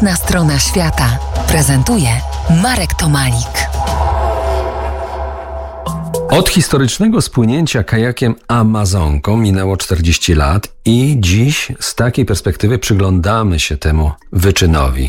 Piękna strona świata prezentuje Marek Tomalik. Od historycznego spłynięcia kajakiem Amazonką minęło 40 lat i dziś z takiej perspektywy przyglądamy się temu wyczynowi.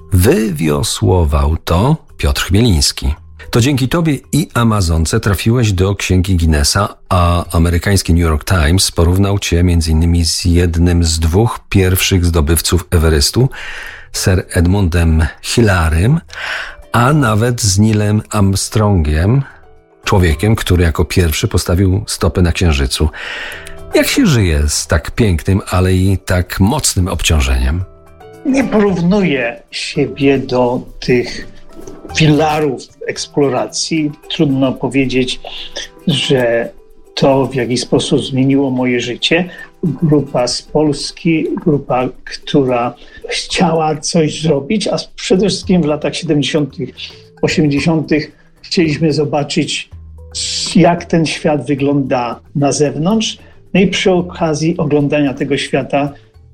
Wywiosłował to Piotr Chmieliński. To dzięki tobie i Amazonce trafiłeś do Księgi Guinnessa, a amerykański New York Times porównał cię m.in. z jednym z dwóch pierwszych zdobywców Everestu, Sir Edmundem Hillarym, a nawet z Neilem Armstrongiem, człowiekiem, który jako pierwszy postawił stopę na Księżycu. Jak się żyje z tak pięknym, ale i tak mocnym obciążeniem? Nie porównuję siebie do tych filarów eksploracji. Trudno powiedzieć, że to w jakiś sposób zmieniło moje życie. Grupa z Polski, grupa, która chciała coś zrobić, a przede wszystkim w latach 70., 80. chcieliśmy zobaczyć, jak ten świat wygląda na zewnątrz. No i przy okazji oglądania tego świata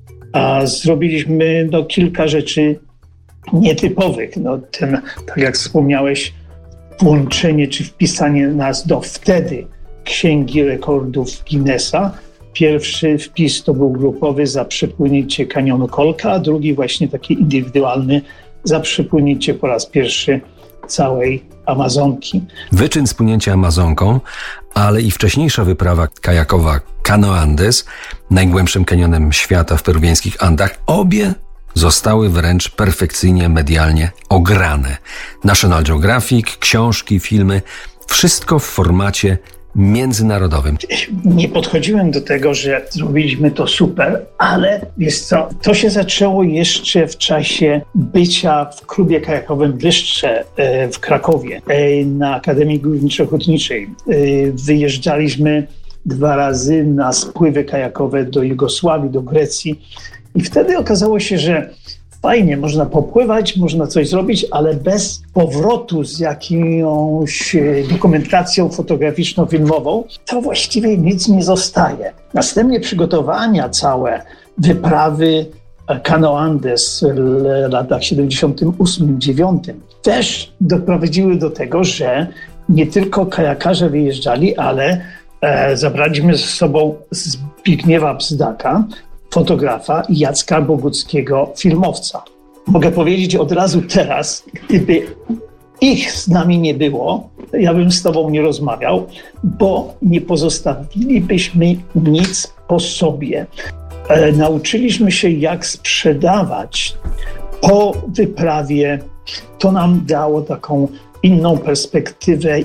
zrobiliśmy kilka rzeczy nietypowych. Tak jak wspomniałeś, włączenie czy wpisanie nas do wtedy Księgi Rekordów Guinnessa. Pierwszy wpis to był grupowy za przepłynięcie kanionu Kolka, a drugi właśnie taki indywidualny za przepłynięcie po raz pierwszy całej Amazonki. Wyczyn spłynięcia Amazonką, ale i wcześniejsza wyprawa kajakowa Cano Andes, najgłębszym kanionem świata w peruwiańskich Andach, obie zostały wręcz perfekcyjnie medialnie ograne. National Geographic, książki, filmy, wszystko w formacie międzynarodowym. Nie podchodziłem do tego, że zrobiliśmy to super, ale wiesz co, to się zaczęło jeszcze w czasie bycia w klubie kajakowym Wyższe w Krakowie, na Akademii Górniczo-Hutniczej. Wyjeżdżaliśmy 2 razy na spływy kajakowe do Jugosławii, do Grecji i wtedy okazało się, że fajnie, można popływać, można coś zrobić, ale bez powrotu z jakąś dokumentacją fotograficzno-filmową, to właściwie nic nie zostaje. Następnie przygotowania całe, wyprawy Cano Andes w latach 78-9 też doprowadziły do tego, że nie tylko kajakarze wyjeżdżali, ale zabraliśmy ze sobą Zbigniewa Bzdaka, fotografa, i Jacka Boguckiego, filmowca. Mogę powiedzieć od razu teraz, gdyby ich z nami nie było, ja bym z tobą nie rozmawiał, bo nie pozostawilibyśmy nic po sobie. Nauczyliśmy się, jak sprzedawać po wyprawie. To nam dało taką inną perspektywę,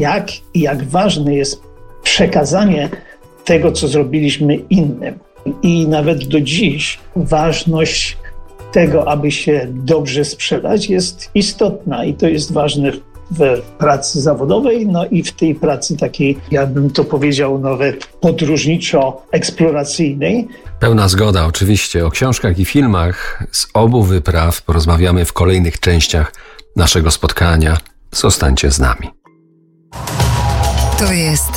jak ważne jest przekazanie tego, co zrobiliśmy innym. I nawet do dziś ważność tego, aby się dobrze sprzedać, jest istotna i to jest ważne w pracy zawodowej, i w tej pracy takiej, ja bym to powiedział, nawet podróżniczo-eksploracyjnej. Pełna zgoda, oczywiście. O książkach i filmach z obu wypraw porozmawiamy w kolejnych częściach naszego spotkania. Zostańcie z nami. To jest